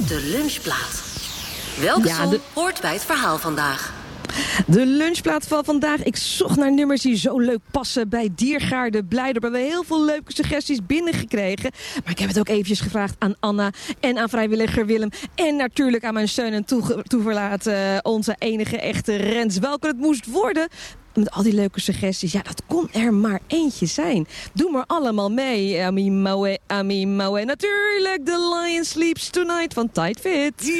De lunchplaat. Welke song hoort bij het verhaal vandaag? De lunchplaat van vandaag. Ik zocht naar nummers die zo leuk passen bij Diergaarde Blijdorp. We hebben heel veel leuke suggesties binnengekregen. Maar ik heb het ook eventjes gevraagd aan Anna en aan vrijwilliger Willem. En natuurlijk aan mijn steun en toeverlaat, onze enige echte Rens. Welke het moest worden. Met al die leuke suggesties. Ja, dat kon er maar eentje zijn. Doe maar allemaal mee. Ami Maue. Natuurlijk, The Lion Sleeps Tonight van Tight Fit.